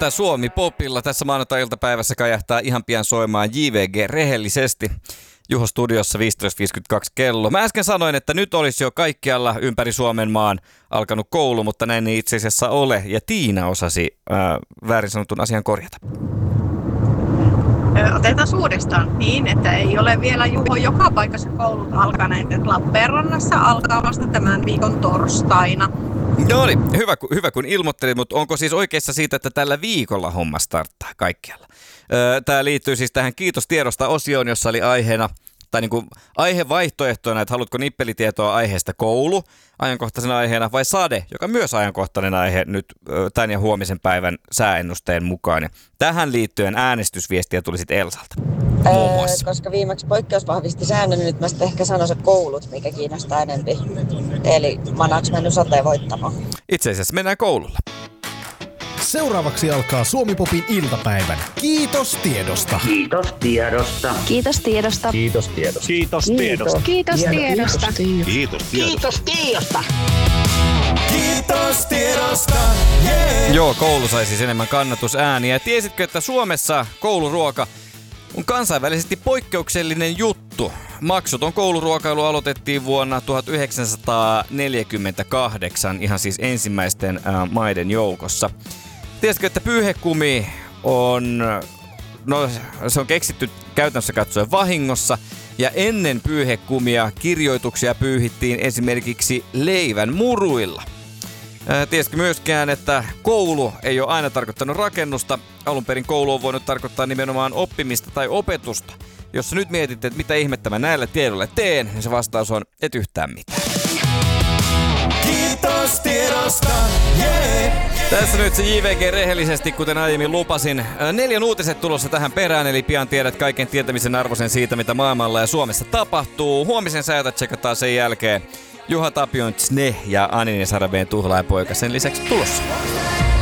että Suomi Popilla tässä maanantai-iltapäivässä kajahtaa ihan pian soimaan JVG rehellisesti. Juho studiossa 15.52 kello. Mä äsken sanoin, että nyt olisi jo kaikkialla ympäri Suomen maan alkanut koulu, mutta näin ei itse asiassa ole. Ja Tiina osasi väärin sanotun asian korjata. Otetaan uudestaan niin, että ei ole vielä Juho joka paikassa koulut alkaneet. Lappeenrannassa alkaa vasta tämän viikon torstaina. No niin, hyvä kun ilmoittelit, mutta onko siis oikeassa siitä, että tällä viikolla homma starttaa kaikkialla? Tämä liittyy siis tähän Kiitos tiedosta -osioon, jossa oli aiheena, tai niin kuin aihevaihtoehtoina, että haluatko nippelitietoa aiheesta koulu ajankohtaisena aiheena vai sade, joka myös ajankohtainen aihe nyt tämän ja huomisen päivän sääennusteen mukaan. Ja tähän liittyen äänestysviestiä tuli sitten Elsalta. Koska viimeksi poikkeus vahvisti säännön, niin nyt mä sitten ehkä sanon se koulut, mikä kiinnostaa enempi. Eli manaaks mennyt sateen voittamaan? Itse asiassa mennään koululla. Seuraavaksi alkaa Suomi Popin iltapäivän. Kiitos tiedosta. Kiitos tiedosta. Kiitos tiedosta. Kiitos tiedosta. Kiitos tiedosta. Kiitos tiedosta. Kiitos tiedosta. Kiitos tiedosta. Kiitos tiedosta. Yeah. Joo, koulu sai siis enemmän kannatusääniä. Tiesitkö, että Suomessa kouluruoka on kansainvälisesti poikkeuksellinen juttu? Maksuton kouluruokailu aloitettiin vuonna 1948, ihan siis ensimmäisten maiden joukossa. Tiesitkö, että pyyhekumi se on keksitty käytännössä katsoen vahingossa, ja ennen pyyhekumia kirjoituksia pyyhittiin esimerkiksi leivän muruilla. Tiesitkö myöskään, että koulu ei ole aina tarkoittanut rakennusta? Alun perin koulu on voinut tarkoittaa nimenomaan oppimista tai opetusta. Jos nyt mietit, että mitä ihmettä mä näillä tiedoilla teen, niin se vastaus on, et yhtään mitään. Kiitos tiedosta. Yeah. Tässä nyt se JVG rehellisesti, kuten aiemmin lupasin. 4 uutiset tulossa tähän perään, eli pian tiedät kaiken tietämisen arvoisen siitä, mitä maailmalla ja Suomessa tapahtuu. Huomisen säätä tsekataan sen jälkeen. Juha Tapion Tsne ja Anine Sarabeen Tuhlaajapoika sen lisäksi tulossa.